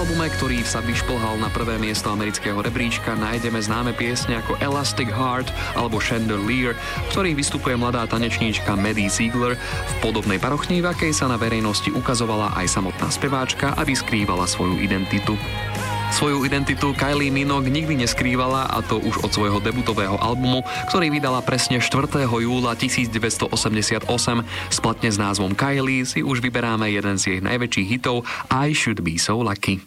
albume, ktorý sa vyšplhal na prvé miesto amerického rebríčka, nájdeme známe piesne ako Elastic Heart alebo Chandelier, v ktorých vystupuje mladá tanečníčka Maddie Ziegler v podobnej parochni, v akej sa na verejnosti ukazovala aj samotná speváčka a vyskrývala svoju identitu. Svoju identitu Kylie Minogue nikdy neskrývala, a to už od svojho debutového albumu, ktorý vydala presne 4. júla 1988. Splatne s názvom Kylie si už vyberáme jeden z jej najväčších hitov I Should Be So Lucky.